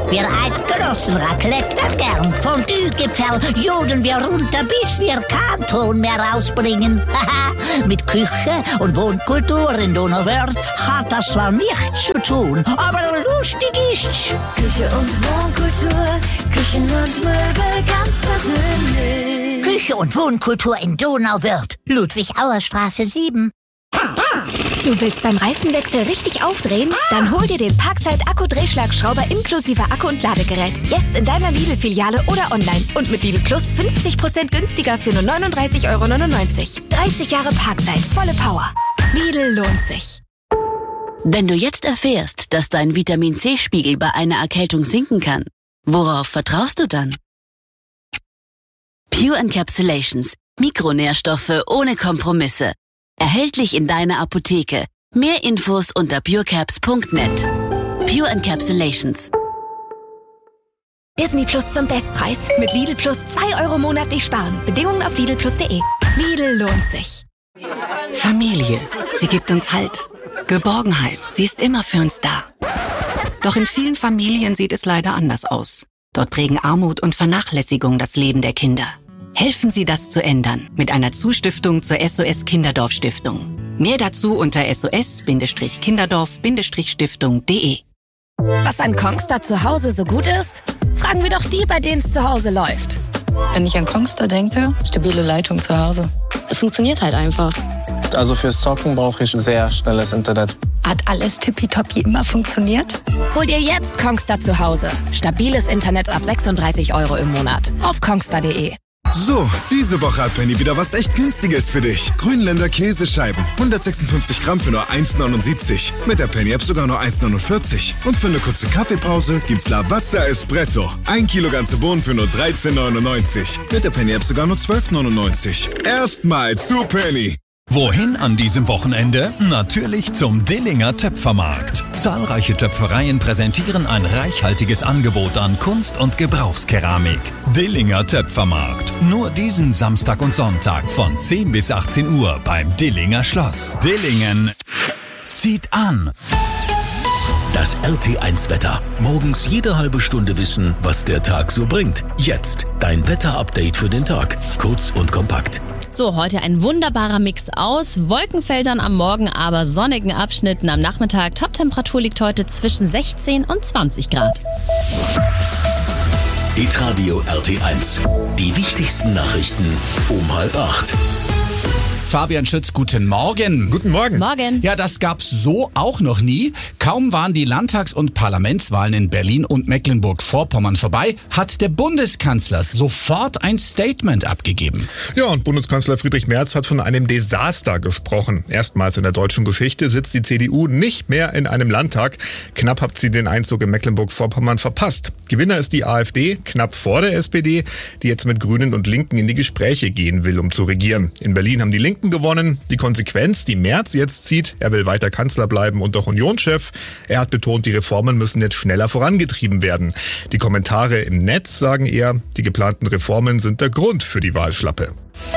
Wir Eidgenossen racletten gern. Fondue-Gipfel jodeln wir runter, bis wir keinen Ton mehr rausbringen. Mit Küche und Wohnkultur in Donauwörth hat das zwar nichts zu tun, aber lustig ist's. Küche und Wohnkultur, Küchen und Möbel ganz persönlich. Küche und Wohnkultur in Donauwörth, Ludwig-Auer-Straße 7. Du willst beim Reifenwechsel richtig aufdrehen? Dann hol dir den Parkside Akku-Drehschlagschrauber inklusive Akku und Ladegerät. Jetzt in deiner Lidl-Filiale oder online. Und mit Lidl Plus 50% günstiger für nur 39,99 €. 30 Jahre Parkside, volle Power. Lidl lohnt sich. Wenn du jetzt erfährst, dass dein Vitamin-C-Spiegel bei einer Erkältung sinken kann, worauf vertraust du dann? Pure Encapsulations. Mikronährstoffe ohne Kompromisse. Erhältlich in deiner Apotheke. Mehr Infos unter purecaps.net. Pure Encapsulations. Disney Plus zum Bestpreis. Mit Lidl Plus 2 € monatlich sparen. Bedingungen auf lidlplus.de. Lidl lohnt sich. Familie. Sie gibt uns Halt. Geborgenheit. Sie ist immer für uns da. Doch in vielen Familien sieht es leider anders aus. Dort prägen Armut und Vernachlässigung das Leben der Kinder. Helfen Sie, das zu ändern mit einer Zustiftung zur SOS Kinderdorf Stiftung. Mehr dazu unter sos-kinderdorf-stiftung.de. Was an Kongstar zu Hause so gut ist? Fragen wir doch die, bei denen es zu Hause läuft. Wenn ich an Kongstar denke, stabile Leitung zu Hause. Es funktioniert halt einfach. Also fürs Zocken brauche ich sehr schnelles Internet. Hat alles tippitoppi immer funktioniert? Hol dir jetzt Kongstar zu Hause. Stabiles Internet ab 36 € im Monat. Auf kongstar.de. So, diese Woche hat Penny wieder was echt Günstiges für dich. Grünländer Käsescheiben. 156 Gramm für nur 1,79. Mit der Penny-App sogar nur 1,49. Und für eine kurze Kaffeepause gibt's Lavazza Espresso. 1 Kilo ganze Bohnen für nur 13,99. Mit der Penny-App sogar nur 12,99. Erstmal zu Penny. Wohin an diesem Wochenende? Natürlich zum Dillinger Töpfermarkt. Zahlreiche Töpfereien präsentieren ein reichhaltiges Angebot an Kunst- und Gebrauchskeramik. Dillinger Töpfermarkt. Nur diesen Samstag und Sonntag von 10 bis 18 Uhr beim Dillinger Schloss. Dillingen zieht an. Das RT1-Wetter. Morgens jede halbe Stunde wissen, was der Tag so bringt. Jetzt dein Wetter-Update für den Tag. Kurz und kompakt. So, heute ein wunderbarer Mix aus Wolkenfeldern am Morgen, aber sonnigen Abschnitten am Nachmittag. Toptemperatur liegt heute zwischen 16 und 20 Grad. Hitradio RT1. Die wichtigsten Nachrichten um 7:30. Fabian Schütz, guten Morgen. Guten Morgen. Morgen. Ja, das gab's so auch noch nie. Kaum waren die Landtags- und Parlamentswahlen in Berlin und Mecklenburg-Vorpommern vorbei, hat der Bundeskanzler sofort ein Statement abgegeben. Ja, und Bundeskanzler Friedrich Merz hat von einem Desaster gesprochen. Erstmals in der deutschen Geschichte sitzt die CDU nicht mehr in einem Landtag. Knapp hat sie den Einzug in Mecklenburg-Vorpommern verpasst. Gewinner ist die AfD, knapp vor der SPD, die jetzt mit Grünen und Linken in die Gespräche gehen will, um zu regieren. In Berlin haben die Linken gewonnen. Die Konsequenz, die Merz jetzt zieht, er will weiter Kanzler bleiben und auch Unionschef. Er hat betont, die Reformen müssen jetzt schneller vorangetrieben werden. Die Kommentare im Netz sagen eher, die geplanten Reformen sind der Grund für die Wahlschlappe.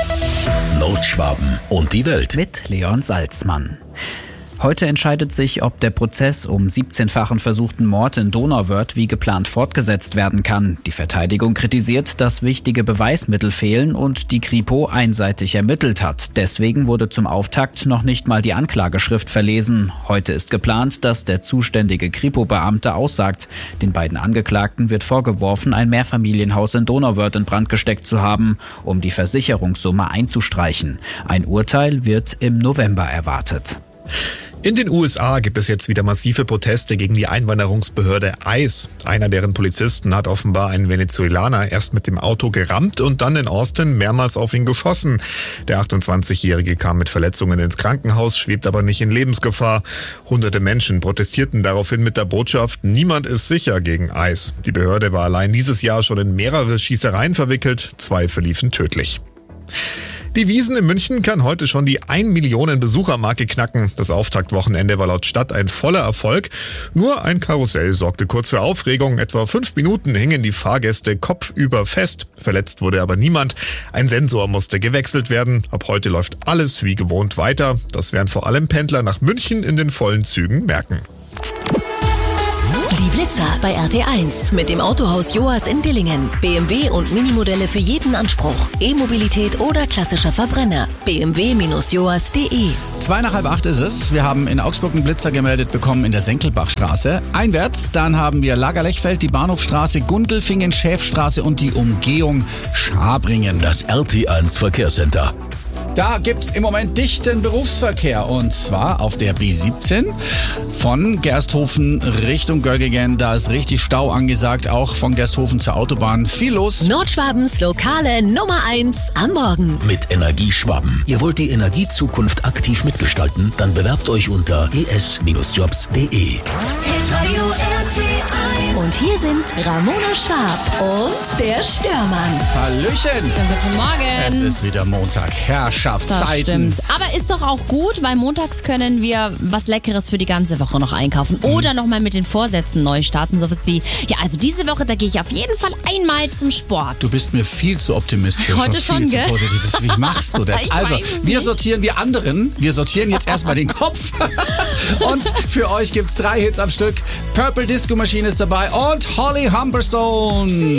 Nordschwaben und die Welt. Mit Leon Salzmann. Heute entscheidet sich, ob der Prozess um 17-fachen versuchten Mord in Donauwörth wie geplant fortgesetzt werden kann. Die Verteidigung kritisiert, dass wichtige Beweismittel fehlen und die Kripo einseitig ermittelt hat. Deswegen wurde zum Auftakt noch nicht mal die Anklageschrift verlesen. Heute ist geplant, dass der zuständige Kripo-Beamte aussagt. Den beiden Angeklagten wird vorgeworfen, ein Mehrfamilienhaus in Donauwörth in Brand gesteckt zu haben, um die Versicherungssumme einzustreichen. Ein Urteil wird im November erwartet. In den USA gibt es jetzt wieder massive Proteste gegen die Einwanderungsbehörde ICE. Einer deren Polizisten hat offenbar einen Venezuelaner erst mit dem Auto gerammt und dann in Austin mehrmals auf ihn geschossen. Der 28-Jährige kam mit Verletzungen ins Krankenhaus, schwebt aber nicht in Lebensgefahr. Hunderte Menschen protestierten daraufhin mit der Botschaft, niemand ist sicher gegen ICE. Die Behörde war allein dieses Jahr schon in mehrere Schießereien verwickelt, 2 verliefen tödlich. Die Wiesn in München kann heute schon die 1 Millionen Besuchermarke knacken. Das Auftaktwochenende war laut Stadt ein voller Erfolg. Nur ein Karussell sorgte kurz für Aufregung. Etwa 5 Minuten hingen die Fahrgäste kopfüber fest. Verletzt wurde aber niemand. Ein Sensor musste gewechselt werden. Ab heute läuft alles wie gewohnt weiter. Das werden vor allem Pendler nach München in den vollen Zügen merken. Die Blitzer bei RT1. Mit dem Autohaus Joas in Dillingen. BMW und Minimodelle für jeden Anspruch. E-Mobilität oder klassischer Verbrenner. bmw-joas.de. 7:45 ist es. Wir haben in Augsburg einen Blitzer gemeldet bekommen in der Senkelbachstraße. Einwärts, dann haben wir Lagerlechfeld, die Bahnhofstraße, Gundelfingen, Schäfstraße und die Umgehung Schabringen. Das RT1 Verkehrscenter. Da gibt's im Moment dichten Berufsverkehr und zwar auf der B17 von Gersthofen Richtung Göggingen. Da ist richtig Stau angesagt, auch von Gersthofen zur Autobahn. Viel los. Nordschwabens lokale Nummer 1 am Morgen. Mit Energieschwaben. Ihr wollt die Energiezukunft aktiv mitgestalten? Dann bewerbt euch unter es-jobs.de. Und hier sind Ramona Schwab und der Störmann. Hallöchen. Schönen guten Morgen. Es ist wieder Montag. Herrschaftszeiten. Das stimmt. Aber ist doch auch gut, weil montags können wir was Leckeres für die ganze Woche noch einkaufen. Oder nochmal mit den Vorsätzen neu starten. Sowas wie, ja, also diese Woche, da gehe ich auf jeden Fall einmal zum Sport. Du bist mir viel zu optimistisch. Heute schon, gell? Wie machst du das? Also, wir sortieren jetzt erstmal den Kopf. Und für euch gibt's 3 Hits am Stück. Purple Disco Machine ist dabei und Holly Humberstone.